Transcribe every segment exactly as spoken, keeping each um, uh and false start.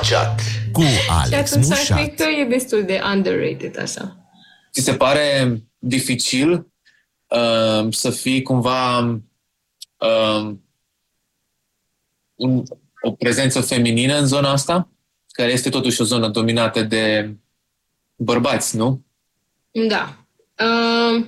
Deblocat cu Alex Mușat. Și atunci cred că e destul de underrated așa. Ți se pare dificil uh, să fii cumva uh, un, o prezență feminină în zona asta? Care este totuși o zonă dominată de bărbați, nu? Da. Uh,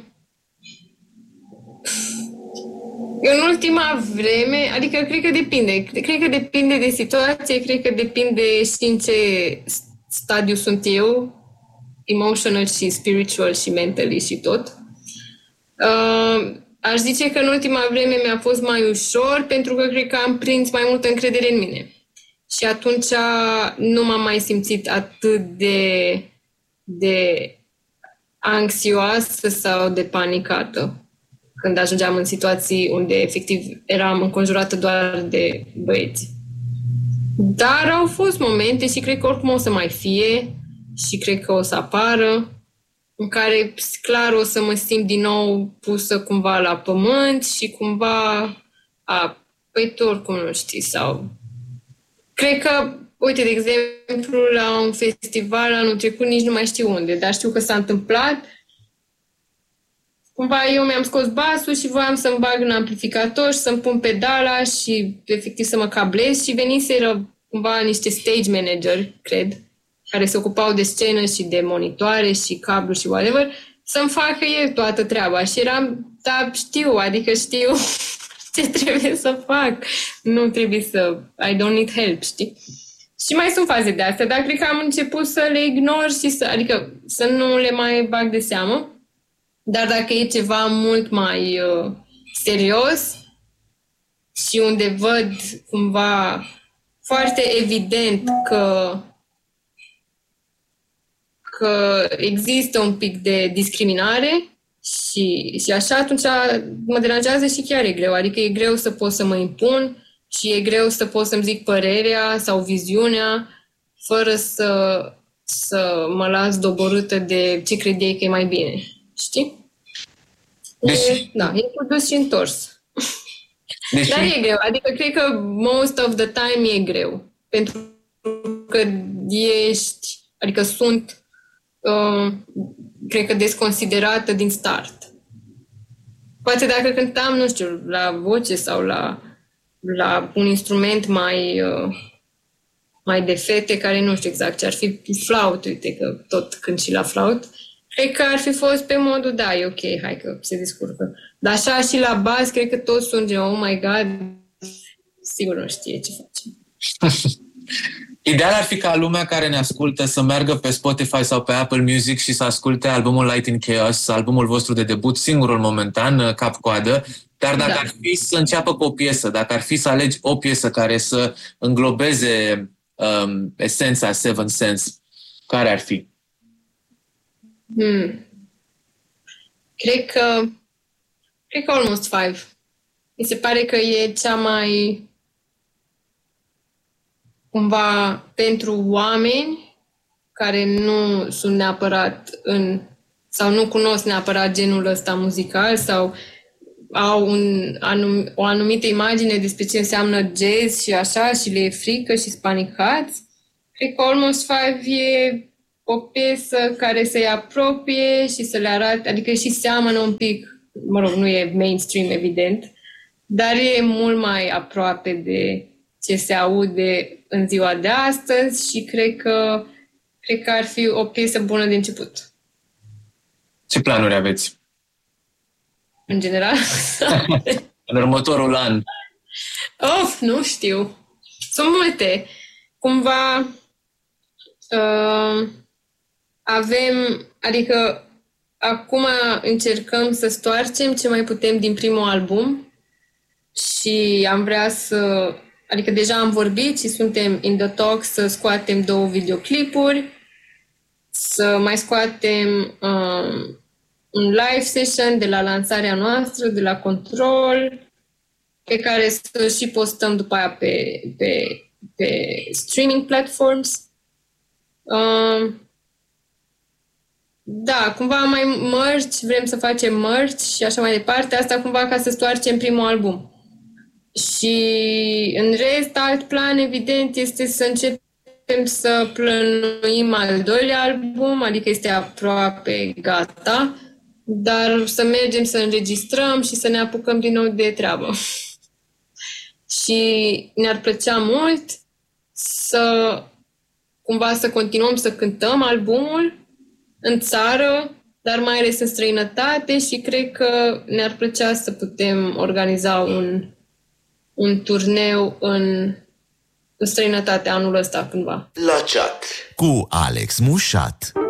în ultima vreme, adică cred că depinde. Cred că depinde de situație, cred că depinde și în ce stadiu sunt eu, emotional și spiritual și mentally și tot. Uh, aș zice că în ultima vreme mi-a fost mai ușor pentru că cred că am prins mai multă încredere în mine. Și atunci nu m-am mai simțit atât de, de anxioasă sau de panicată când ajungeam în situații unde efectiv eram înconjurată doar de băieți. Dar au fost momente și cred că oricum o să mai fie și cred că o să apară în care clar o să mă simt din nou pusă cumva la pământ și cumva a, păi tu oricum nu știi sau... Cred că, uite, de exemplu, la un festival anul trecut, nici nu mai știu unde, dar știu că s-a întâmplat. Cumva eu mi-am scos basul și voiam să-mi bag în amplificator și să-mi pun pedala și efectiv să mă cablez și veniseră cumva niște stage manageri, cred, care se ocupau de scenă și de monitoare și cablu și whatever, să-mi facă ei toată treaba. Și eram, da, știu, adică știu ce trebuie să fac. Nu trebuie să... I don't need help, știi? Și mai sunt faze de astea, dar cred că am început să le ignor și să... Adică să nu le mai bag de seamă. Dar dacă e ceva mult mai uh, serios și unde văd cumva foarte evident că că există un pic de discriminare și, și așa, atunci mă deranjează și chiar e greu. Adică e greu să pot să mă impun și e greu să pot să-mi zic părerea sau viziunea fără să, să mă las doborâtă de ce cred ei că e mai bine. Știi? Deci... E, da, e produs și întors. Deci... Dar e greu. Adică cred că most of the time e greu. Pentru că ești, adică sunt Uh, cred că desconsiderată din start. Poate dacă cântam, nu știu, la voce sau la, la un instrument mai, uh, mai de fete, care nu știu exact ce ar fi, flaut, uite că tot cânt și la flaut, cred că ar fi fost pe modul, da, e ok, hai că se descurcă. Dar așa și la bas, cred că toți sunt gen, oh my god, sigur nu știe ce face. Ideal ar fi ca lumea care ne ascultă să meargă pe Spotify sau pe Apple Music și să asculte albumul Light in Chaos, albumul vostru de debut, singurul momentan, cap-coadă. Dar dacă da. ar fi să înceapă cu o piesă, dacă ar fi să alegi o piesă care să înglobeze um, esența Seven Sense, care ar fi? Hmm. Cred că cred că Almost Five. Mi se pare că e cea mai cumva pentru oameni care nu sunt neapărat în sau nu cunosc neapărat genul ăsta muzical sau au un, anum, o anumită imagine despre ce înseamnă jazz și așa și le e frică și spanicați. Cred că Almost Five e o piesă care să-i apropie și să le arate, adică și seamănă un pic, mă rog, nu e mainstream evident, dar e mult mai aproape de ce se aude în ziua de astăzi și cred că, cred că ar fi o piesă bună de început. Ce planuri aveți? În general? În următorul an? Of, nu știu. Sunt multe. Cumva uh, avem, adică acum încercăm să stoarcem ce mai putem din primul album și am vrea să... Adică deja am vorbit și suntem in the talk să scoatem două videoclipuri, să mai scoatem um, un live session de la lansarea noastră, de la Control, pe care să și postăm după aia pe, pe, pe streaming platforms. Um, da, cumva mai merch, vrem să facem merch și așa mai departe. Asta cumva ca să stoarcem primul album. Și în rest, alt plan, evident, este să începem începem să plănuim al doilea album, adică este aproape gata, dar să mergem să înregistrăm și să ne apucăm din nou de treabă. Și ne-ar plăcea mult să cumva să continuăm să cântăm albumul în țară, dar mai ales în străinătate și cred că ne-ar plăcea să putem organiza un, un turneu în, în străinătate anul ăsta cândva. La chat cu Alex Mușat.